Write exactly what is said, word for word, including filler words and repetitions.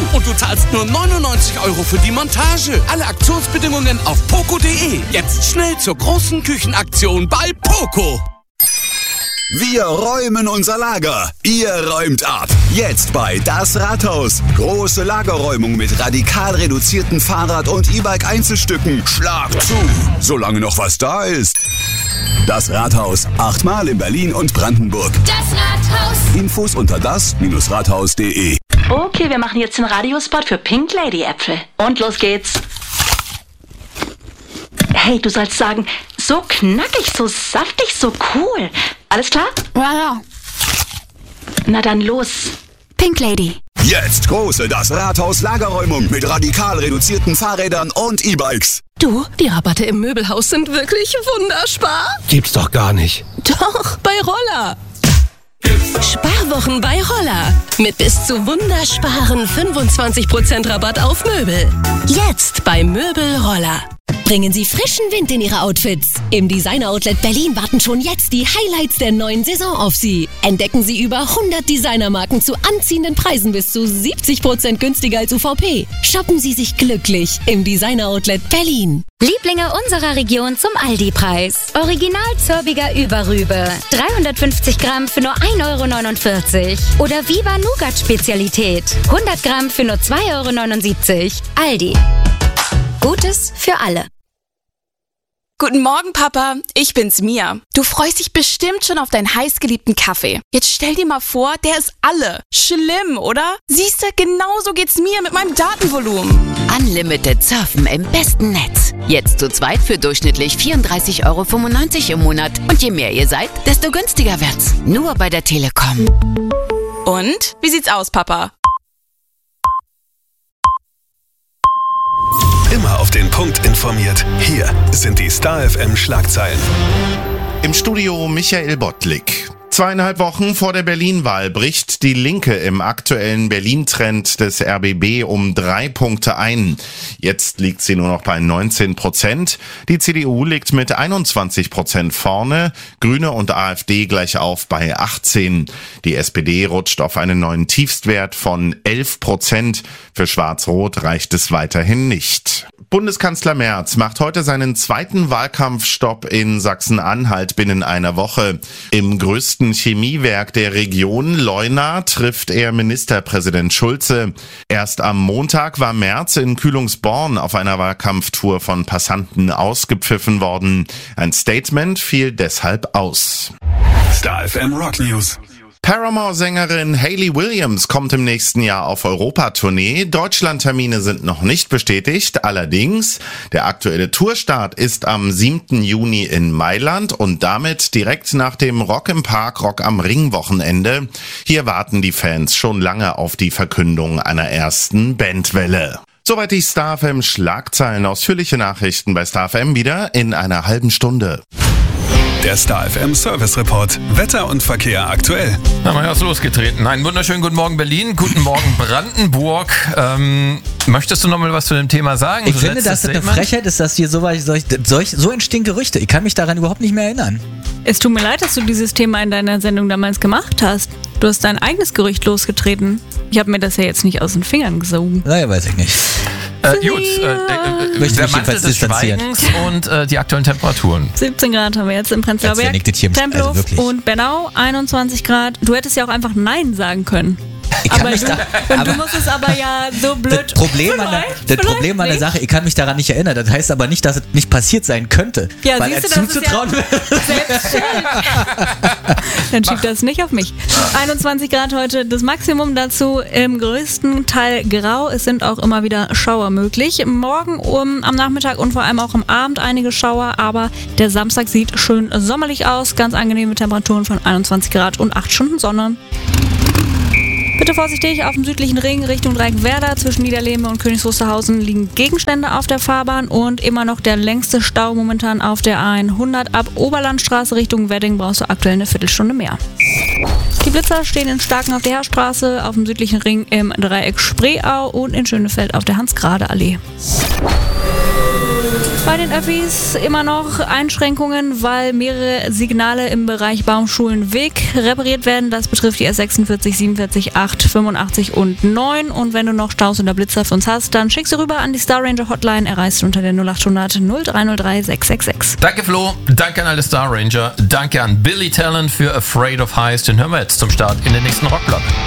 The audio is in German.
und du zahlst nur neunundneunzig Euro für die Montage. Alle Aktionsbedingungen auf poco punkt de. Jetzt schnell zur großen Küchenaktion bei Poco. Wir räumen unser Lager. Ihr räumt ab. Jetzt bei Das Rathaus. Große Lagerräumung mit radikal reduzierten Fahrrad- und E-Bike-Einzelstücken. Schlag zu, solange noch was da ist. Das Rathaus. Achtmal in Berlin und Brandenburg. Das Rathaus. Infos unter das Rathaus punkt de. Okay, wir machen jetzt den Radiospot für Pink Lady Äpfel. Und los geht's. Hey, du sollst sagen, so knackig, so saftig, so cool. Alles klar? Ja, ja. Na dann los. Pink Lady. Jetzt große Das Rathaus Lagerräumung mit radikal reduzierten Fahrrädern und E-Bikes. Du, die Rabatte im Möbelhaus sind wirklich wunderspar. Gibt's doch gar nicht. Doch, bei Roller. Sparwochen bei Roller. Mit bis zu wundersparen fünfundzwanzig Prozent Rabatt auf Möbel. Jetzt bei Möbel Roller. Bringen Sie frischen Wind in Ihre Outfits. Im Designer Outlet Berlin warten schon jetzt die Highlights der neuen Saison auf Sie. Entdecken Sie über hundert Designermarken zu anziehenden Preisen bis zu siebzig Prozent günstiger als U V P. Shoppen Sie sich glücklich im Designer Outlet Berlin. Lieblinge unserer Region zum Aldi-Preis. Original zörbiger Überrübe. dreihundertfünfzig Gramm für nur ein Euro neunundvierzig. Oder Viva Nougat Spezialität. hundert Gramm für nur zwei Euro neunundsiebzig. Aldi. Gutes für alle. Guten Morgen, Papa. Ich bin's, Mia. Du freust dich bestimmt schon auf deinen heißgeliebten Kaffee. Jetzt stell dir mal vor, der ist alle. Schlimm, oder? Siehste, genauso geht's mir mit meinem Datenvolumen. Unlimited Surfen im besten Netz. Jetzt zu zweit für durchschnittlich vierunddreißig Euro fünfundneunzig im Monat. Und je mehr ihr seid, desto günstiger wird's. Nur bei der Telekom. Und? Wie sieht's aus, Papa? Immer auf den Punkt informiert. Hier sind die Star F M Schlagzeilen. Im Studio Michael Bottlik. Zweieinhalb Wochen vor der Berlin-Wahl bricht die Linke im aktuellen Berlin-Trend des R B B um drei Punkte ein. Jetzt liegt sie nur noch bei neunzehn Prozent. Die C D U liegt mit einundzwanzig Prozent vorne, Grüne und AfD gleich auf bei achtzehn. Die S P D rutscht auf einen neuen Tiefstwert von elf Prozent. Für Schwarz-Rot reicht es weiterhin nicht. Bundeskanzler Merz macht heute seinen zweiten Wahlkampfstopp in Sachsen-Anhalt binnen einer Woche. Im größten Chemiewerk der Region, Leuna, trifft er Ministerpräsident Schulze. Erst am Montag war Merz in Kühlungsborn auf einer Wahlkampftour von Passanten ausgepfiffen worden. Ein Statement fiel deshalb aus. Star F M Rock News. Paramore-Sängerin Hayley Williams kommt im nächsten Jahr auf Europatournee. Deutschlandtermine sind noch nicht bestätigt. Allerdings, der aktuelle Tourstart ist am siebten Juni in Mailand und damit direkt nach dem Rock im Park, Rock am Ring Wochenende. Hier warten die Fans schon lange auf die Verkündung einer ersten Bandwelle. Soweit die Star F M Schlagzeilen. Ausführliche Nachrichten bei Star F M wieder in einer halben Stunde. Der Star F M Service Report. Wetter und Verkehr aktuell. Na, mal ist losgetreten. Einen wunderschönen guten Morgen Berlin, guten Morgen Brandenburg. Ähm, möchtest du noch mal was zu dem Thema sagen? Ich so finde, dass das eine Frechheit ist, dass hier so, solch, solch, so entstehen Gerüchte. Ich kann mich daran überhaupt nicht mehr erinnern. Es tut mir leid, dass du dieses Thema in deiner Sendung damals gemacht hast. Du hast dein eigenes Gerücht losgetreten. Ich habe mir das ja jetzt nicht aus den Fingern gesogen. Naja, weiß ich nicht. Äh, gut, äh, äh, Möchte der mich Mantel jedenfalls des distanzieren. Schweigens und äh, die aktuellen Temperaturen. siebzehn Grad haben wir jetzt im Prenzlauer Berg, Tempelhof also und Bernau, einundzwanzig Grad. Du hättest ja auch einfach Nein sagen können. Ich kann aber mich du, da, und aber du musst es aber ja so blöd... Das Problem, an der, das Problem an der nicht. Sache, ich kann mich daran nicht erinnern. Das heißt aber nicht, dass es nicht passiert sein könnte. Ja, weil siehst er du, das zuzutrauen ist ja selbst schuld. Dann schieb das nicht auf mich. einundzwanzig Grad heute, das Maximum dazu im größten Teil grau. Es sind auch immer wieder Schauer möglich. Morgen um, am Nachmittag und vor allem auch am Abend einige Schauer, aber der Samstag sieht schön sommerlich aus. Ganz angenehme Temperaturen von einundzwanzig Grad und acht Stunden Sonne. Bitte vorsichtig, auf dem südlichen Ring Richtung Dreieckwerder zwischen Niederlehme und Königs Wusterhausen liegen Gegenstände auf der Fahrbahn und immer noch der längste Stau momentan auf der A hundert. Ab Oberlandstraße Richtung Wedding brauchst du aktuell eine Viertelstunde mehr. Die Blitzer stehen in Starken auf der Heerstraße, auf dem südlichen Ring im Dreieck Spreeau und in Schönefeld auf der Hans-Grade-Allee. Bei den Öffis immer noch Einschränkungen, weil mehrere Signale im Bereich Baumschulenweg repariert werden. Das betrifft die S sechsundvierzig, siebenundvierzig, acht, fünfundachtzig und neun. Und wenn du noch Staus oder Blitzer für uns hast, dann schick sie rüber an die Star Ranger Hotline. Erreichst du unter der null acht hundert null drei null drei sechs sechs sechs. Danke Flo, danke an alle Star Ranger, danke an Billy Talent für Afraid of Heights. Den hören wir jetzt zum Start in den nächsten Rockblock.